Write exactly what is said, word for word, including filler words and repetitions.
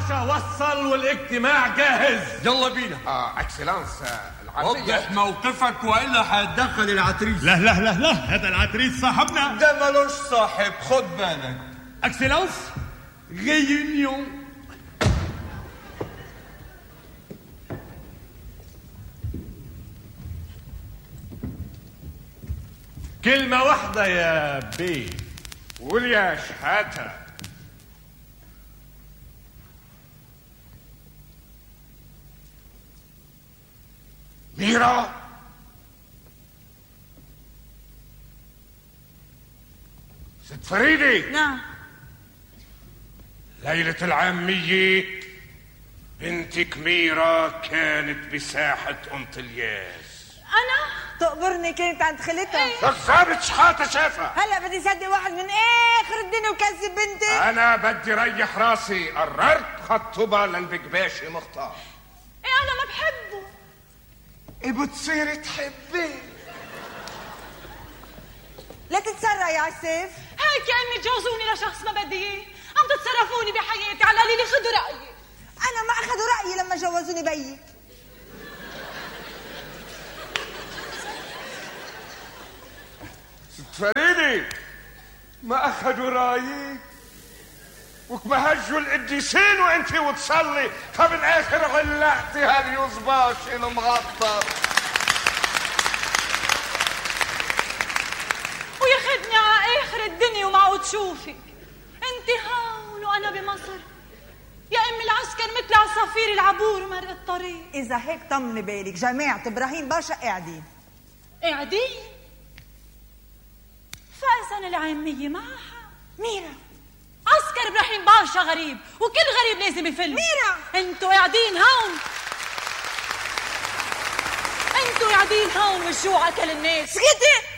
باشا وصل والاجتماع جاهز. يلا بينا. اه اكسلانس العربية. وضح موقفك والا هتدخل العتريس. لا لا لا لا، هذا العتريس صاحبنا. ده ملوش صاحب، خد بالك. اكسلانس ريونيون. كلمة واحدة يا بيه. قول يا شحاتة. ميرا، ست فريدي. نعم. ليلة العامية بنتك ميرا كانت بساحة أنطلياس. أنا؟ تقبرني كانت عند خالتها. كذابة شحاتة شافها. هلا بدي صدق واحد من آخر الدنيا وكذب بنتي. أنا بدي ريح راسي، قررت خطبها للبكباشي مختار. إيه أنا ما بحبه. إيه بتصيري تحبي؟ لا تتسرع يا عسيف. هيك يا امي تجوزوني لشخص ما بدي اياه، عم تتصرفوني بحياتي على قليل خدوا رايي. انا ما اخذوا رايي لما جوزوني بيك. ست فريدي، ما اخذوا رايك وكمهجوا القديسين وانتي وتصلي، فبالاخر غلعتي هاليوزباش المغطر وياخدني على اخر الدنيا ومعه تشوفك انت هون وانا بمصر. يا امي العسكر مثل عصافير العبور مرق الطريق. اذا هيك طمني بالك، جماعه ابراهيم باشا قاعدين. قاعدين؟ فاذا العاميه معها ميرا. عسكر ابراهيم باشا غريب، وكل غريب لازم يفل. ميرا، انتوا قاعدين هون، انتوا قاعدين هون والجوع اكل الناس. سكتي.